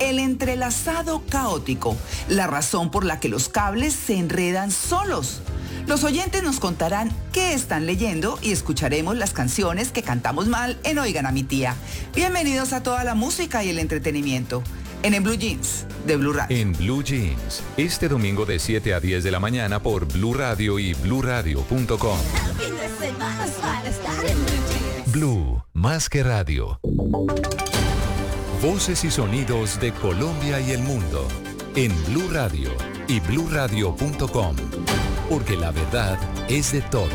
el entrelazado caótico, la razón por la que los cables se enredan solos. Los oyentes nos contarán qué están leyendo y escucharemos las canciones que cantamos mal en Oigan a mi tía. Bienvenidos a toda la música y el entretenimiento en Blue Jeans de Blue Radio. En Blue Jeans, este domingo de 7 a 10 de la mañana por Blue Radio y bluradio.com. Blue, más que radio. Voces y sonidos de Colombia y el mundo en Blue Radio y bluradio.com. Porque la verdad es de todos.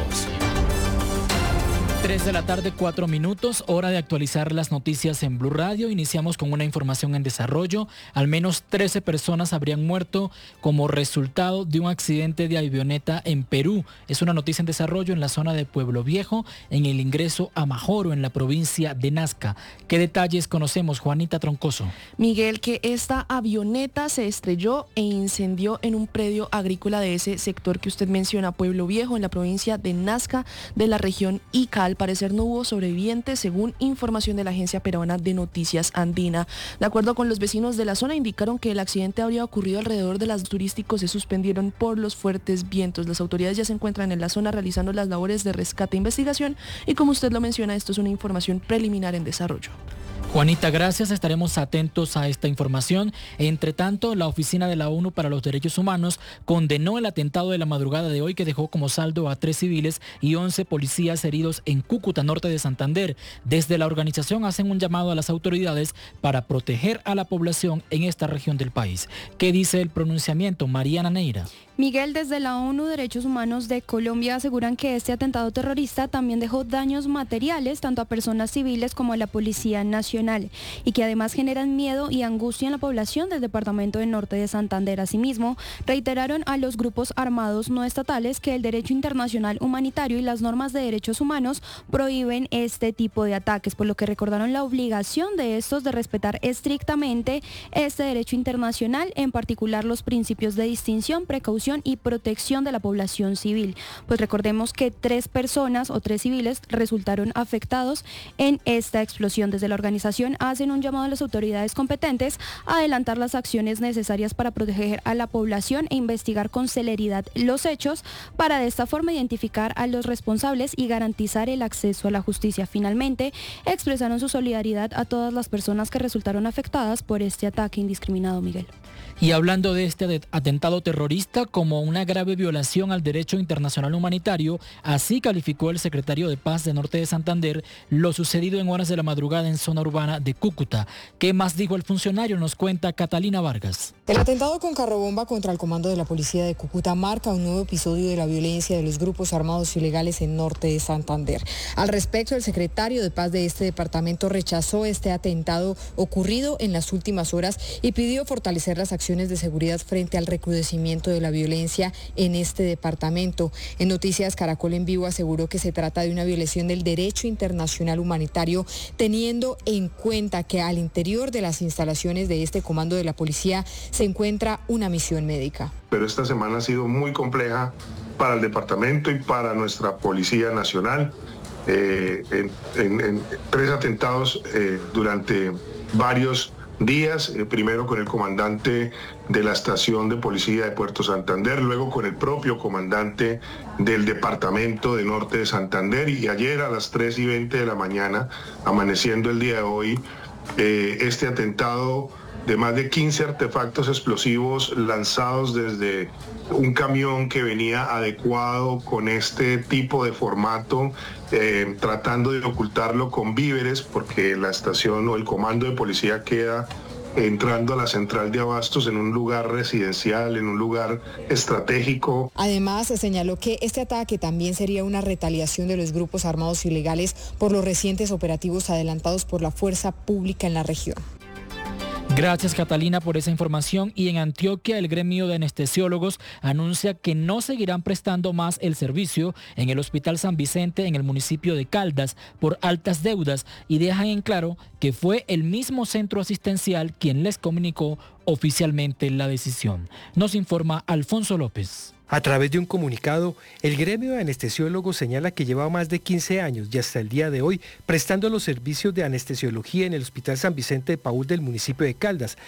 3 de la tarde, 4 minutos, hora de actualizar las noticias en Blue Radio. Iniciamos con una información en desarrollo. Al menos 13 personas habrían muerto como resultado de un accidente de avioneta en Perú. Es una noticia en desarrollo en la zona de Pueblo Viejo, en el ingreso a Majoro, en la provincia de Nazca. ¿Qué detalles conocemos, Juanita Troncoso? Miguel, que esta avioneta se estrelló e incendió en un predio agrícola de ese sector que usted menciona, Pueblo Viejo, en la provincia de Nazca, de la región Ica. Al parecer no hubo sobrevivientes, según información de la Agencia Peruana de Noticias Andina. De acuerdo con los vecinos de la zona, indicaron que el accidente habría ocurrido alrededor de las turísticos, se suspendieron por los fuertes vientos. Las autoridades ya se encuentran en la zona realizando las labores de rescate e investigación y, como usted lo menciona, esto es una información preliminar en desarrollo. Juanita, gracias. Estaremos atentos a esta información. Entre tanto, la Oficina de la ONU para los Derechos Humanos condenó el atentado de la madrugada de hoy que dejó como saldo a 3 civiles y 11 policías heridos en Cúcuta, norte de Santander. Desde la organización hacen un llamado a las autoridades para proteger a la población en esta región del país. ¿Qué dice el pronunciamiento? Mariana Neira. Miguel, desde la ONU Derechos Humanos de Colombia aseguran que este atentado terrorista también dejó daños materiales tanto a personas civiles como a la Policía Nacional y que además generan miedo y angustia en la población del departamento del norte de Santander. Asimismo, reiteraron a los grupos armados no estatales que el derecho internacional humanitario y las normas de derechos humanos prohíben este tipo de ataques, por lo que recordaron la obligación de estos de respetar estrictamente este derecho internacional, en particular los principios de distinción, precaución y protección de la población civil. Pues recordemos que 3 personas o 3 civiles resultaron afectados en esta explosión. Desde la organización hacen un llamado a las autoridades competentes a adelantar las acciones necesarias para proteger a la población e investigar con celeridad los hechos para de esta forma identificar a los responsables y garantizar el acceso a la justicia. Finalmente, expresaron su solidaridad a todas las personas que resultaron afectadas por este ataque indiscriminado, Miguel. Y hablando de este atentado terrorista como una grave violación al derecho internacional humanitario, así calificó el secretario de Paz de Norte de Santander lo sucedido en horas de la madrugada en zona urbana de Cúcuta. ¿Qué más dijo el funcionario? Nos cuenta Catalina Vargas. El atentado con carrobomba contra el comando de la policía de Cúcuta marca un nuevo episodio de la violencia de los grupos armados ilegales en Norte de Santander. Al respecto, el secretario de Paz de este departamento rechazó este atentado ocurrido en las últimas horas y pidió fortalecer las acciones de seguridad frente al recrudecimiento de la violencia en este departamento. En Noticias Caracol en Vivo aseguró que se trata de una violación del derecho internacional humanitario, teniendo en cuenta que al interior de las instalaciones de este comando de la policía se encuentra una misión médica. Pero esta semana ha sido muy compleja para el departamento y para nuestra Policía Nacional. En 3 atentados durante varios días, primero con el comandante de la estación de policía de Puerto Santander, luego con el propio comandante del departamento de Norte de Santander y ayer a las 3:20 de la mañana, amaneciendo el día de hoy, este atentado de más de 15 artefactos explosivos lanzados desde un camión que venía adecuado con este tipo de formato, tratando de ocultarlo con víveres, porque la estación o el comando de policía queda entrando a la central de abastos en un lugar residencial, en un lugar estratégico. Además, señaló que este ataque también sería una retaliación de los grupos armados ilegales por los recientes operativos adelantados por la fuerza pública en la región. Gracias, Catalina, por esa información. Y en Antioquia, el gremio de anestesiólogos anuncia que no seguirán prestando más el servicio en el Hospital San Vicente en el municipio de Caldas por altas deudas y dejan en claro que fue el mismo centro asistencial quien les comunicó oficialmente la decisión. Nos informa Alfonso López. A través de un comunicado, el gremio de anestesiólogos señala que lleva más de 15 años y hasta el día de hoy prestando los servicios de anestesiología en el Hospital San Vicente de Paúl del municipio de Caldas,